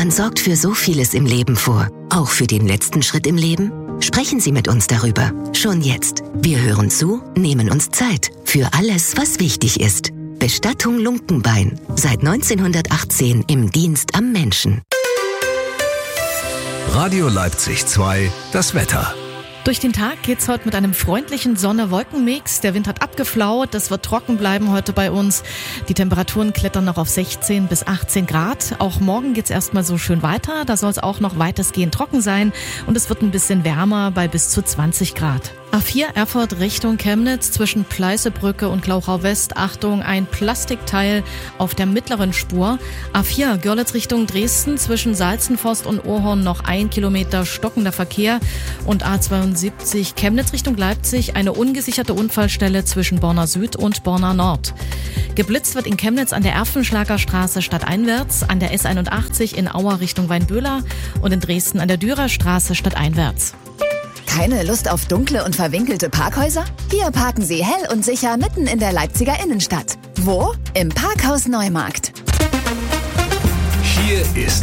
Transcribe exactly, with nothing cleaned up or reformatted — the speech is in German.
Man sorgt für so vieles im Leben vor. Auch für den letzten Schritt im Leben? Sprechen Sie mit uns darüber. Schon jetzt. Wir hören zu, nehmen uns Zeit. Für alles, was wichtig ist. Bestattung Lunkenbein. Seit neunzehnhundertachtzehn im Dienst am Menschen. Radio Leipzig zwei, das Wetter. Durch den Tag geht's heute mit einem freundlichen Sonne-Wolken-Mix. Der Wind hat abgeflaut, es wird trocken bleiben heute bei uns. Die Temperaturen klettern noch auf sechzehn bis achtzehn Grad. Auch morgen geht's erstmal so schön weiter. Da soll es auch noch weitestgehend trocken sein und es wird ein bisschen wärmer bei bis zu zwanzig Grad. A vier Erfurt Richtung Chemnitz zwischen Pleißebrücke und Glauchau West. Achtung, ein Plastikteil auf der mittleren Spur. A vier Görlitz Richtung Dresden zwischen Salzenforst und Ohrhorn noch ein Kilometer stockender Verkehr. Und A zweiundsiebzig Chemnitz Richtung Leipzig eine ungesicherte Unfallstelle zwischen Borna Süd und Borna Nord. Geblitzt wird in Chemnitz an der Erfenschlagerstraße stadteinwärts, an der S einundachtzig in Auer Richtung Weinböhler und in Dresden an der Dürerstraße stadteinwärts. Keine Lust auf dunkle und verwinkelte Parkhäuser? Hier parken Sie hell und sicher mitten in der Leipziger Innenstadt. Wo? Im Parkhaus Neumarkt. Hier ist